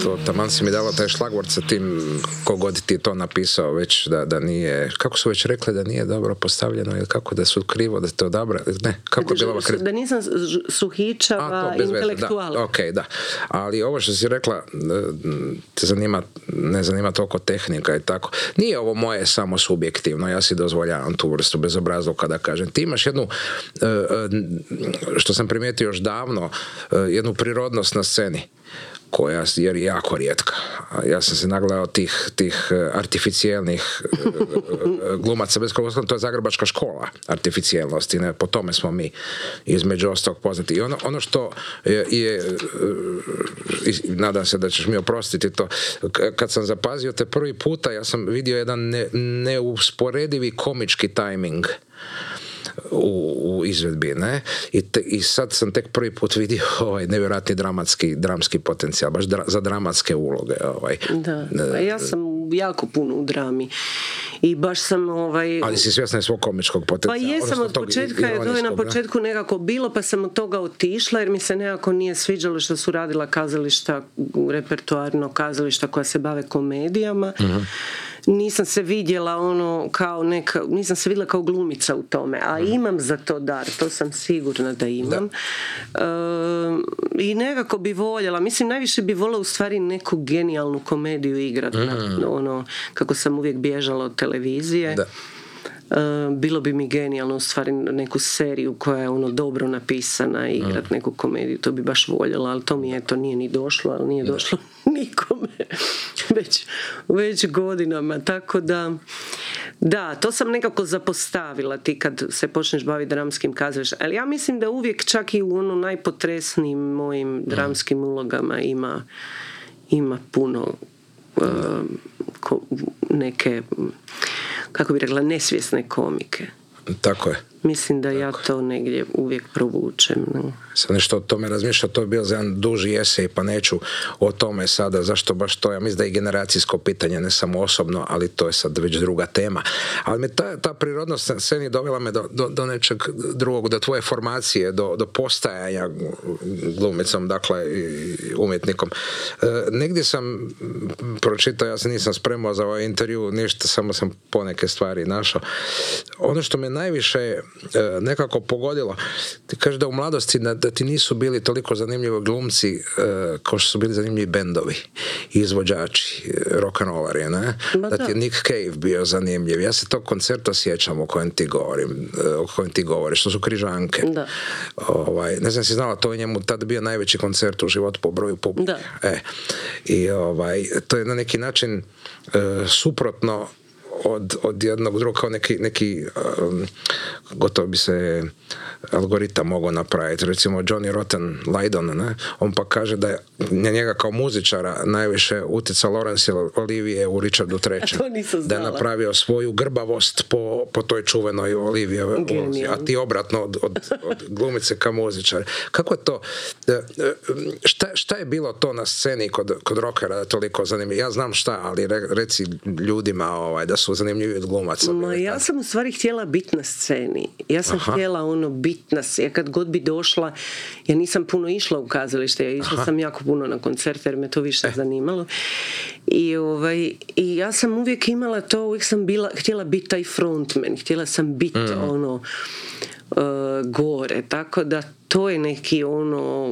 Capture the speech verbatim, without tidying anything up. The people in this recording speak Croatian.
to, taman si mi dala taj šlagvort sa tim kogod ti to napisao već da, da nije, kako su već rekli da nije dobro postavljeno ili kako da su krivo da te odabra, ne, kako je bila kri... da nisam suhičava intelektual. Da, ok, da. Ali ovo što si rekla te zanima, ne zanima toliko tehnika i tako. Nije ovo moje samo subjektivno, ja si dozvoljavam tu vrstu bezobrazluka da kažem. Ti imaš jednu, što sam primijetio još davno, jednu prirodnost na sceni koja je jako rijetka. Ja sam se nagledao tih, tih artificijelnih glumaca bez koga, to je zagrebačka škola artificijelnosti, ne? Po tome smo mi između ostalog poznati. I ono, ono što je, je nadam se da ćeš mi oprostiti to, kad sam zapazio te prvi puta, ja sam vidio jedan ne, neusporedivi komički tajming u, u izvedbi, ne? I, te, i sad sam tek prvi put vidio ovaj nevjerojatni dramatski, dramski potencijal, baš dra, za dramatske uloge. Ovaj. Da, pa ja sam jako puno u drami. I baš sam ovaj... Ali si svjesna svog komičkog potencijala. Pa jesam od početka, je to je na početku ne? nekako bilo, pa sam od toga otišla jer mi se nekako nije sviđalo što su radila kazališta, repertoarno kazališta koja se bave komedijama. Uh-huh. Nisam se vidjela ono kao neka, nisam se vidjela kao glumica u tome, a uh-huh. imam za to dar, to sam sigurna da imam. Da. E, I nekako bi voljela, mislim najviše bi voljela u stvari neku genijalnu komediju igrati, uh-huh. ono, kako sam uvijek bježala od televizije. Da. Uh, bilo bi mi genijalno u stvari neku seriju koja je ono dobro napisana i igrat mm. neku komediju, to bi baš voljela, ali to mi eto nije ni došlo, ali nije došlo nikome već, već godinama, tako da da, to sam nekako zapostavila ti kad se počneš baviti dramskim kazalištem, ali ja mislim da uvijek čak i u ono najpotresnijim mojim dramskim mm. ulogama ima ima puno uh, ko, neke, kako bi rekla, nesvjesne komike. Tako je. Mislim da Tako ja to negdje uvijek provučem. No. Sam nešto o tome razmišljao, to je bio za jedan duži esej, pa neću o tome sada, zašto baš to, ja mislim da je generacijsko pitanje, ne samo osobno, ali to je sad već druga tema. Ali me ta, ta prirodnost sceni dovela me do, do, do nečeg drugog, do tvoje formacije, do, do postajanja glumicom, dakle umjetnikom. E, negdje sam pročitao, ja se nisam spremao za ovaj intervju, ništa, samo sam poneke stvari našao. Ono što me najviše e, nekako pogodilo, ti kažeš da u mladosti da, da ti nisu bili toliko zanimljivi glumci uh, kao što su bili zanimljivi bendovi, izvođači, rock'n'rollari, ne? Da, da ti je Nick Cave bio zanimljiv. Ja se tog koncerta sjećam o kojem ti govorim, o kojem ti govoriš, što su Križanke. Da. Ovaj, ne znam si znala, to je njemu tada bio najveći koncert u životu po broju publike. E, i ovaj, to je na neki način uh, suprotno od, od jednog drugog, kao neki, neki um, gotovo bi se algoritam mogao napraviti. Recimo Johnny Rotten Lydon, ne? On pa kaže da je na njega kao muzičara najviše utjecao Laurence Olivier u Richardu trećem. Da je napravio svoju grbavost po, po toj čuvenoj Olivijevoj ulozi. A ti obratno od, od, od glumice ka muzičar. Kako je to? Šta, šta je bilo to na sceni kod, kod rockera da toliko zanimljivo? Ja znam šta, ali re, reci ljudima ovaj, da su zanimljivi od glumaca. Ma, ja sam u stvari htjela biti na sceni. Ja sam Aha. htjela ono biti na sceni. Ja kad god bi došla, ja nisam puno išla u kazalište, ja išla Aha. sam jako puno na koncerte jer me to više eh. zanimalo. I, ovaj, i ja sam uvijek imala to, uvijek sam bila, htjela biti taj frontman, htjela sam biti mm. ono uh, gore, tako da to je neki ono